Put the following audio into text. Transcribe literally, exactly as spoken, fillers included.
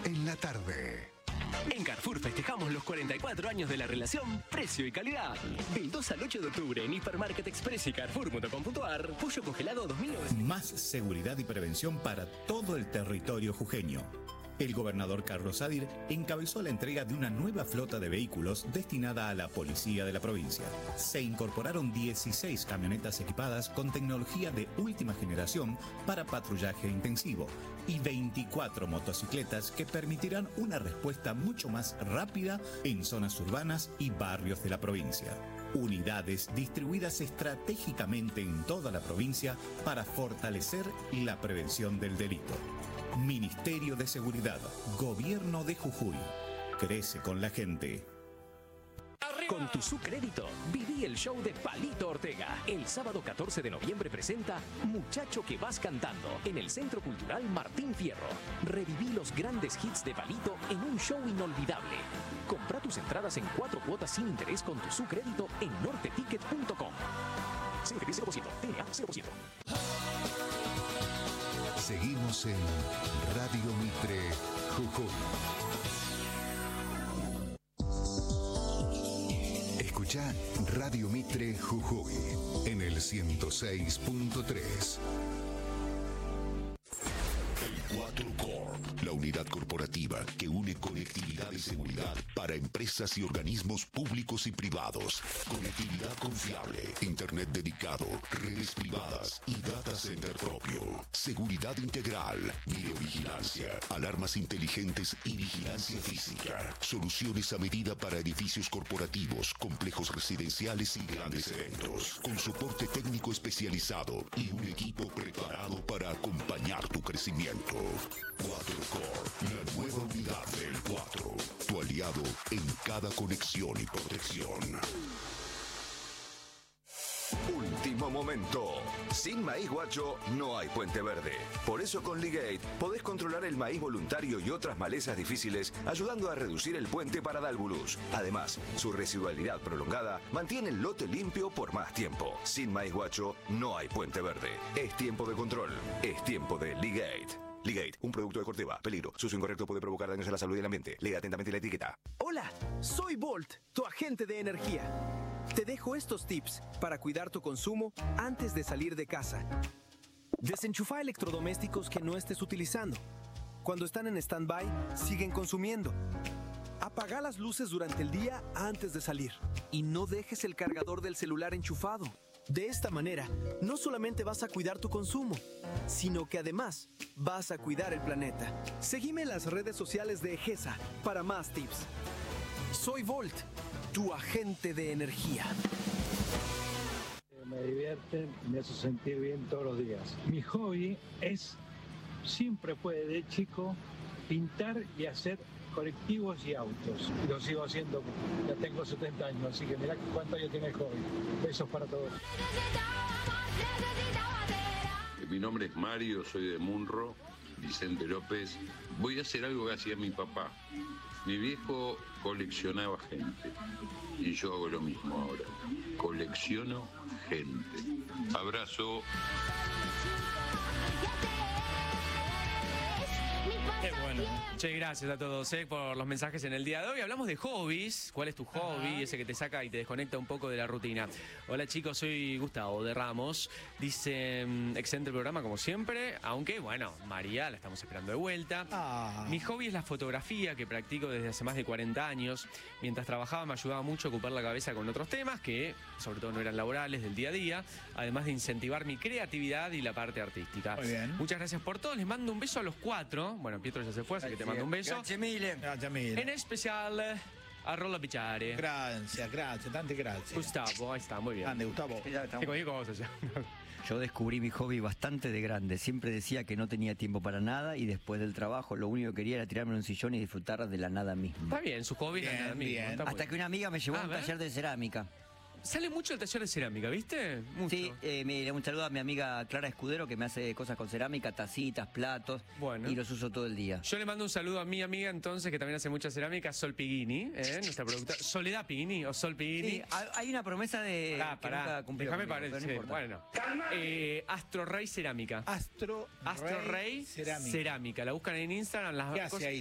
en la tarde. En Carrefour festejamos los cuarenta y cuatro años de la relación precio y calidad. Del dos al ocho de octubre en Hipermarket Express y Carrefour punto com punto ar, pollo congelado dos mil novecientos. Más seguridad y prevención para todo el territorio jujeño. El gobernador Carlos Sadir encabezó la entrega de una nueva flota de vehículos destinada a la policía de la provincia. Se incorporaron dieciséis camionetas equipadas con tecnología de última generación para patrullaje intensivo y veinticuatro motocicletas que permitirán una respuesta mucho más rápida en zonas urbanas y barrios de la provincia. Unidades distribuidas estratégicamente en toda la provincia para fortalecer la prevención del delito. Ministerio de Seguridad, Gobierno de Jujuy. Crece con la gente. Con tu Sucrédito, viví el show de Palito Ortega. El sábado catorce de noviembre presenta Muchacho que vas cantando en el Centro Cultural Martín Fierro. Reviví los grandes hits de Palito en un show inolvidable. Compra tus entradas en cuatro cuotas sin interés con tu Sucrédito en norte ticket punto com. C N T cero por ciento, T N A cero por ciento. Seguimos en Radio Mitre Jujuy. Escucha Radio Mitre Jujuy en el ciento seis punto tres. cuatro Corp, la unidad corporativa que une conectividad y seguridad para empresas y organismos públicos y privados. Conectividad confiable, internet dedicado, redes privadas y data center propio. Seguridad integral, videovigilancia, alarmas inteligentes y vigilancia física. Soluciones a medida para edificios corporativos, complejos residenciales y grandes eventos. Con soporte técnico especializado y un equipo preparado para acompañar tu crecimiento. cuatro Corp, la nueva unidad del cuatro. Tu aliado en cada conexión y protección. Último momento. Sin maíz guacho no hay puente verde. Por eso con Ligate podés controlar el maíz voluntario y otras malezas difíciles, ayudando a reducir el puente para Dalbulus. Además, su residualidad prolongada mantiene el lote limpio por más tiempo. Sin maíz guacho no hay puente verde. Es tiempo de control. Es tiempo de Ligate. Ligate, un producto de Corteva. Peligro. Su uso incorrecto puede provocar daños a la salud y el ambiente. Lea atentamente la etiqueta. Hola, soy Volt, tu agente de energía. Te dejo estos tips para cuidar tu consumo antes de salir de casa. Desenchufa electrodomésticos que no estés utilizando. Cuando están en stand-by, siguen consumiendo. Apaga las luces durante el día antes de salir. Y no dejes el cargador del celular enchufado. De esta manera, no solamente vas a cuidar tu consumo, sino que además vas a cuidar el planeta. Seguime en las redes sociales de Egesa para más tips. Soy Volt, tu agente de energía. Me divierte, me hace sentir bien todos los días. Mi hobby es, siempre fue de chico, pintar y hacer colectivos y autos. Y lo sigo haciendo, ya tengo setenta años, así que mirá cuánto años tiene el hobby. Besos para todos. Mi nombre es Mario, soy de Munro, Vicente López. Voy a hacer algo que hacía mi papá. Mi viejo coleccionaba gente y yo hago lo mismo ahora. Colecciono gente. Abrazo. Qué bueno. Che, gracias a todos eh, por los mensajes en el día de hoy. Hablamos de hobbies. ¿Cuál es tu hobby? Ajá. Ese que te saca y te desconecta un poco de la rutina. Hola chicos, soy Gustavo de Ramos. Dice, excelente el programa como siempre. Aunque, bueno, María la estamos esperando de vuelta. Ah. Mi hobby es la fotografía que practico desde hace más de cuarenta años. Mientras trabajaba me ayudaba mucho a ocupar la cabeza con otros temas que, sobre todo, no eran laborales del día a día. Además de incentivar mi creatividad y la parte artística. Muy bien. Muchas gracias por todo. Les mando un beso a los cuatro. Bueno, Pietro ya se fue, así que te mando un beso. Grazie mille. Grazie mille. En especial a Rollo Bicciare. Gracias, gracias, tante gracias. Gustavo, ahí está, muy bien. Grande, Gustavo. ¿Qué cualquier cosa ya? Yo descubrí mi hobby bastante de grande. Siempre decía que no tenía tiempo para nada y después del trabajo lo único que quería era tirarme en un sillón y disfrutar de la nada misma. Está bien, su hobby es la nada misma. Hasta que una amiga me llevó a un taller de cerámica. Sale mucho el taller de cerámica, ¿viste? Mucho. Sí, eh, mira, un saludo a mi amiga Clara Escudero que me hace cosas con cerámica, tacitas, platos, bueno. Y los uso todo el día. Yo le mando un saludo a mi amiga entonces que también hace mucha cerámica, Sol Piguini, ¿eh? Nuestra productora. Soledad Piguini o Sol Piguini. Sí, hay una promesa de pará, que pará. Nunca cumplió. Déjame parecer, no bueno. Eh, Astro Rey Cerámica. Astro, Astro Rey, Rey cerámica. cerámica. La buscan en Instagram. Las ¿Qué hace cosas... ahí?